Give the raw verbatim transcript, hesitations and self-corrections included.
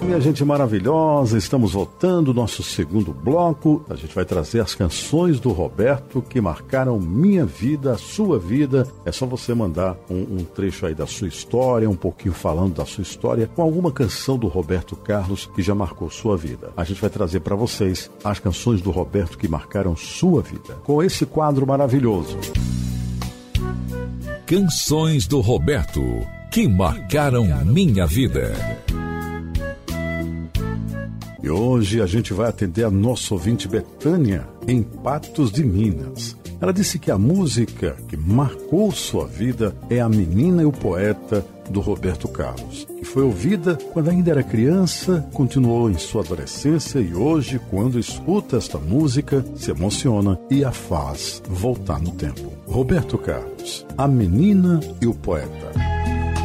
Minha gente maravilhosa, estamos voltando, nosso segundo bloco. A gente vai trazer as canções do Roberto que marcaram minha vida, a sua vida. É só você mandar um, um trecho aí da sua história, um pouquinho falando da sua história, com alguma canção do Roberto Carlos que já marcou sua vida. A gente vai trazer para vocês as canções do Roberto que marcaram sua vida, com esse quadro maravilhoso. Canções do Roberto que marcaram minha vida. E hoje a gente vai atender a nossa ouvinte Betânia, em Patos de Minas. Ela disse que a música que marcou sua vida é A Menina e o Poeta, do Roberto Carlos, que foi ouvida quando ainda era criança, continuou em sua adolescência e hoje, quando escuta esta música, se emociona e a faz voltar no tempo. Roberto Carlos, A Menina e o Poeta.